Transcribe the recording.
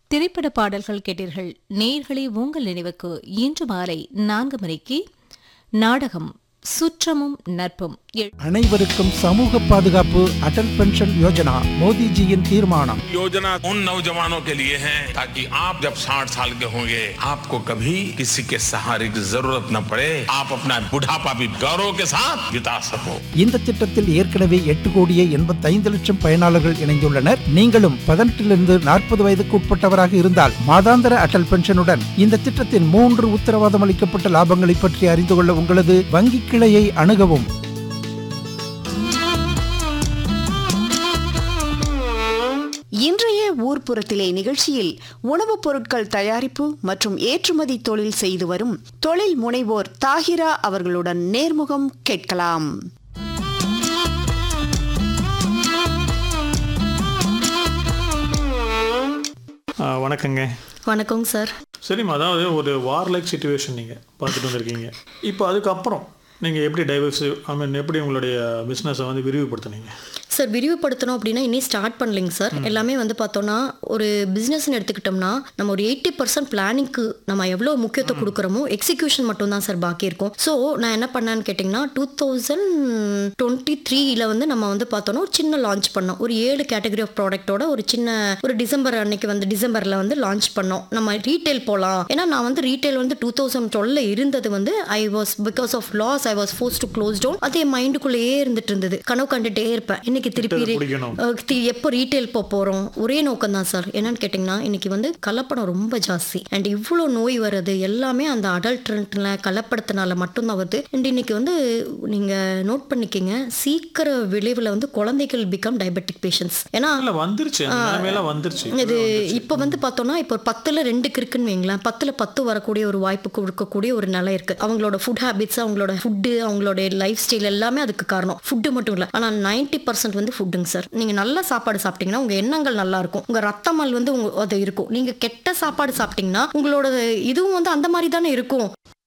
திரைப்பட பாடல்கள் கேட்டீர்கள். நேயர்களே, உங்கள் நினைவுக்கு இன்று மாலை 4 மணிக்கு நாடகம் சுற்றமும் நட்பும். அனைவருக்கும் சமூக பாதுகாப்பு அடல் பென்ஷன் யோஜனா மோடிஜியின் தீர்மானம். योजना उन नौजवानों के लिए है ताकि आप जब 60 साल के होंगे आपको कभी किसी के सहारे की जरूरत न पड़े, आप अपना बुढ़ापा भी गौरव के साथ बिता सको. இந்த திட்டத்தில் ஏற்கனவே 8,85,00,000 பயனாளர்கள் இணைந்துள்ளனர். நீங்களும் 18 40 வயதுக்கு உட்பட்டவராக இருந்தால் மாதாந்திர அடல் பென்ஷனுடன் இந்த திட்டத்தின் 3 உத்தரவாதம் அளிக்கப்பட்ட லாபங்களை பற்றி அறிந்து கொள்ள உங்களது வங்கி கிளையை அணுகவும். இன்றைய ஊர்ப்புறத்திலே நிகழ்ச்சியில் உணவுப் பொருட்கள் தயாரிப்பு மற்றும் ஏற்றுமதி தொழில் செய்து வரும் தொழில் முனைவோர் தாஹிரா அவர்களுடன் நேர்முகம் கேட்கலாம். வணக்கங்க. வணக்கங்க சார். சரிம்மா, அதாவது ஒரு வார் லைக் சிச்சுவேஷன் நீங்கள் பார்த்துட்டு வந்திருக்கீங்க. இப்போ அதுக்கப்புறம் நீங்கள் எப்படி எப்படி உங்களுடைய பிஸ்னஸை வந்து விரிவுபடுத்துனீங்க? சார், விரிவுபடுத்தணும் அப்படின்னா இன்னும் ஸ்டார்ட் பண்ணலைங்க சார். எல்லாமே வந்து பார்த்தோன்னா ஒரு பிஸ்னஸ்ன்னு எடுத்துக்கிட்டோம்னா நம்ம ஒரு 80% பிளானிங்க்கு நம்ம எவ்வளோ முக்கியத்துவம் கொடுக்குறோமோ எக்ஸிக்யூஷன் மட்டும் தான் சார் பாக்கி இருக்கும். ஸோ நான் என்ன பண்ணேன்னு கேட்டிங்கன்னா 2023 வந்து நம்ம வந்து பார்த்தோன்னா ஒரு சின்ன லான்ச் பண்ணோம். ஒரு 7 கேட்டகரி ஆஃப் ப்ராடக்ட்டோட ஒரு சின்ன ஒரு டிசம்பர் அன்னைக்கு வந்து டிசம்பரில் வந்து லான்ச் பண்ணோம். நம்ம ரீட்டைல் போகலாம். ஏன்னா நான் வந்து ரீட்டைல் வந்து 2012 இருந்தது வந்து because of loss I was forced to close down. அதே மைண்டுக்குள்ளேயே இருந்துட்டு இருந்தது. கனவு கண்டுட்டே இருப்பேன். இன்னைக்கு திருப்பி எப்போ ரீட்டைல் போறோம் ஒரே நோக்கம் தான் சார். என்னன்னு கேட்டிங்கன்னா இன்னைக்கு வந்து கலப்படம் ரொம்ப ஜாஸ்தி அண்ட் இவ்வளோ நோய் வருது எல்லாமே அந்த அடல்ட்ல கலப்படத்தினால மட்டும்தான் வருது. அண்ட் இன்னைக்கு வந்து நீங்க நோட் பண்ணிக்கிங்க, சீக்கிர விளைவில் வந்து குழந்தைகள் பிகம் டயபெட்டிக் பேஷண்ட்ஸ். ஏன்னா இது இப்போ வந்து பார்த்தோம்னா இப்போ 10ல் 2 இருக்குன்னு வைங்களேன். 10ல் 10 வரக்கூடிய ஒரு வாய்ப்பு கொடுக்கக்கூடிய ஒரு நிலை இருக்கு. அவங்களோட ஃபுட் ஹேபிட்ஸ், அவங்களோட ஃபுட்டு, அவங்களோட லைஃப் ஸ்டைல் எல்லாமே அதுக்கு காரணம். ஃபுட்டு மட்டும் இல்லை, ஆனால் 90% வந்து ஃபுட்டுங்க சார். நீங்க நல்ல சாப்பாடு சாப்பிட்டீங்கன்னா உங்க எண்ணங்கள் நல்லா இருக்கும், உங்க ரத்தமல் வந்து அது இருக்கும். நீங்க கெட்ட சாப்பாடு சாப்பிட்டீங்கன்னா உங்களோட இதுவும் வந்து அந்த மாதிரி தானே இருக்கும்.